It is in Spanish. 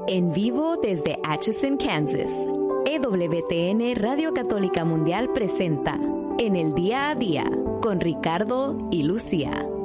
En vivo desde Atchison, Kansas, EWTN Radio Católica Mundial presenta En el Día a Día con Ricardo y Lucía.